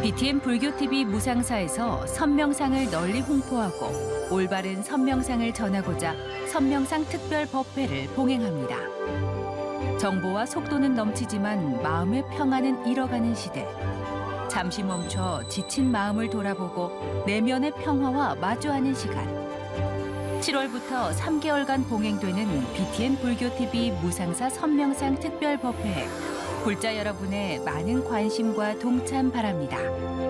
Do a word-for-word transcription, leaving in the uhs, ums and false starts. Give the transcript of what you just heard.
비티엔 불교티비 무상사에서 선명상을 널리 홍보하고 올바른 선명상을 전하고자 선명상 특별 법회를 봉행합니다. 정보와 속도는 넘치지만 마음의 평안은 잃어가는 시대. 잠시 멈춰 지친 마음을 돌아보고 내면의 평화와 마주하는 시간. 칠월부터 삼 개월간 봉행되는 비티엔 불교티비 무상사 선명상 특별 법회에 불자 여러분의 많은 관심과 동참 바랍니다.